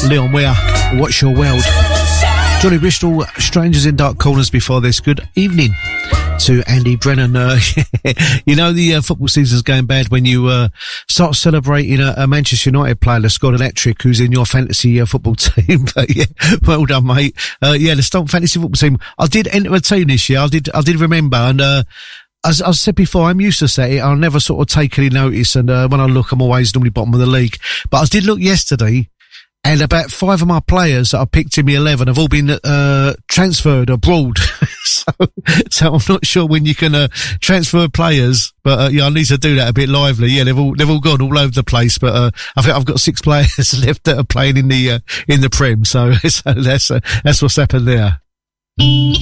Leon Weir, What's Your World? Johnny Bristol, Strangers in Dark Corners before this. Good evening to Andy Brennan. You know the football season's going bad when you start celebrating a Manchester United player that's got an hat-trick who's in your fantasy football team. But yeah, well done, mate. The Stoke fantasy football team. I did enter a team this year. I did remember, and as I said before, I'm useless at it. I'll never sort of take any notice, and when I look, I'm always normally bottom of the league. But I did look yesterday, and about 5 of my players that I picked in my 11 have all been transferred abroad. so I'm not sure when you can transfer players, but I need to do that a bit lively. Yeah, they've all gone all over the place, but I think I've got 6 players left that are playing in the Prem. So that's what's happened there.